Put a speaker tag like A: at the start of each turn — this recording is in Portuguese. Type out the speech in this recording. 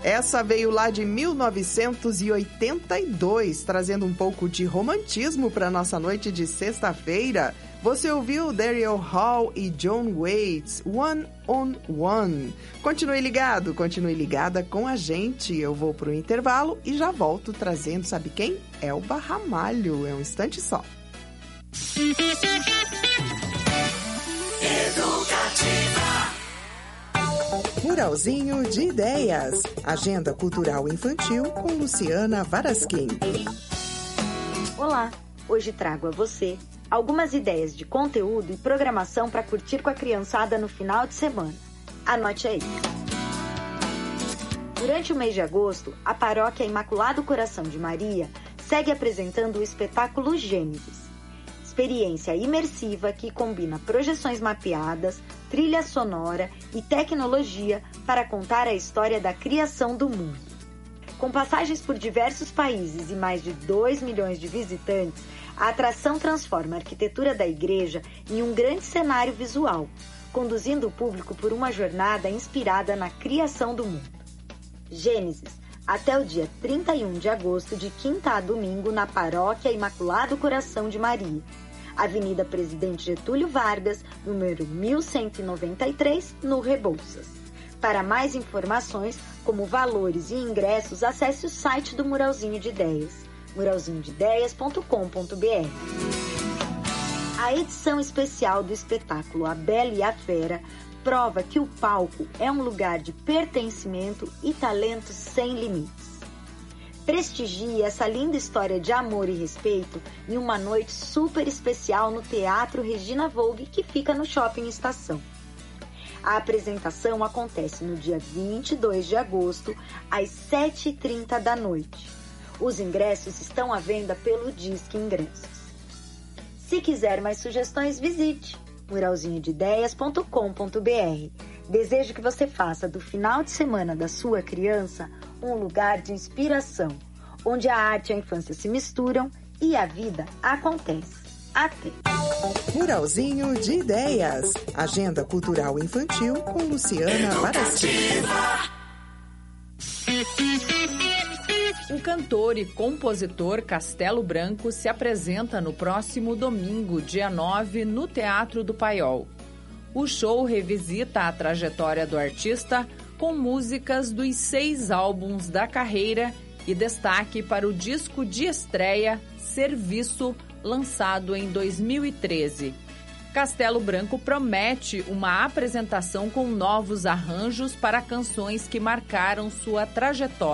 A: Essa veio lá de 1982, trazendo um pouco de romantismo para nossa noite de sexta-feira. Você ouviu Daryl Hall e John Waits, One on One. Continue ligada com a gente. Eu vou pro intervalo e já volto trazendo, sabe quem? Elba Ramalho. É um instante só. Muralzinho de Ideias. Agenda Cultural Infantil com Luciana Varasquim.
B: Olá, hoje trago a você algumas ideias de conteúdo e programação para curtir com a criançada no final de semana. Anote aí. Durante o mês de agosto, a Paróquia Imaculado Coração de Maria segue apresentando o espetáculo Gênesis. Experiência imersiva que combina projeções mapeadas, trilha sonora e tecnologia para contar a história da criação do mundo. Com passagens por diversos países e mais de 2 milhões de visitantes, a atração transforma a arquitetura da igreja em um grande cenário visual, conduzindo o público por uma jornada inspirada na criação do mundo. Gênesis, até o dia 31 de agosto, de quinta a domingo, na Paróquia Imaculado Coração de Maria, Avenida Presidente Getúlio Vargas, número 1193, no Rebouças. Para mais informações, como valores e ingressos, acesse o site do Muralzinho de Ideias, muralzinhodeideias.com.br. A edição especial do espetáculo A Bela e a Fera prova que o palco é um lugar de pertencimento e talento sem limites. Prestigie essa linda história de amor e respeito em uma noite super especial no Teatro Regina Vogue, que fica no Shopping Estação. A apresentação acontece no dia 22 de agosto, às 7h30 da noite. Os ingressos estão à venda pelo Disque Ingressos. Se quiser mais sugestões, visite muralzinhodeideias.com.br. Desejo que você faça do final de semana da sua criança um lugar de inspiração, onde a arte e a infância se misturam e a vida acontece. Até!
A: Muralzinho de Ideias. Agenda Cultural Infantil com Luciana Varasquim.
C: O cantor e compositor Castelo Branco se apresenta no próximo domingo, dia 9, no Teatro do Paiol. O show revisita a trajetória do artista com músicas dos 6 álbuns da carreira e destaque para o disco de estreia Serviço, lançado em 2013. Castelo Branco promete uma apresentação com novos arranjos para canções que marcaram sua trajetória.